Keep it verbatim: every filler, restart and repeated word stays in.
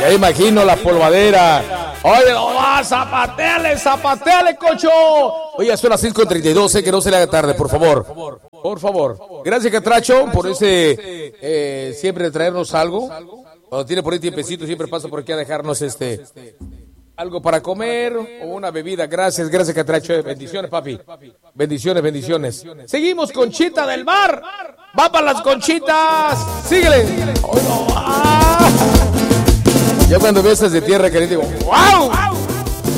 Ya imagino la polvadera. Oye, oh, zapateale, zapateale, cocho. Oye, son las cinco con treinta y dos, eh, que no se le haga tarde, por favor. Por favor. Gracias, Catracho, por ese eh, siempre traernos algo. Cuando tiene por ahí tiempecito, siempre pasa por aquí a dejarnos este algo para comer o una bebida. Gracias, gracias, Catracho. Bendiciones, papi. Bendiciones, bendiciones. Seguimos, Conchita del Mar. Va para las conchitas. Síguele. Oh, no. Ah. Ya cuando ves de tierra caliente digo, ¡wow!